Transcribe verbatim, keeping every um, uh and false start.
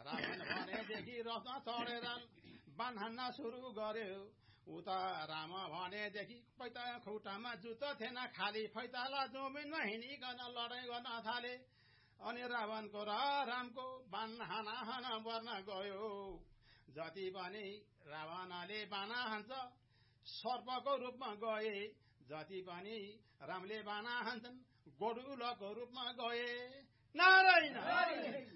रावण भनेदेखि रथमा चढेर बाण हान्न सुरु गर्यो उता राम भनेदेखि पैता खुट्टामा जुत्तो थिएन खाली फैताला जमिनमा हिँडिकन लडाइँ गर्न थाले अनि रावणको र रामको बाण हाना हाना पर्न गयो जति पनि रावणले बाना हान्छ सर्पको रूपमा गए जति पनि रामले बाना हान्छन् गोडुलको रूपमा गए नारायण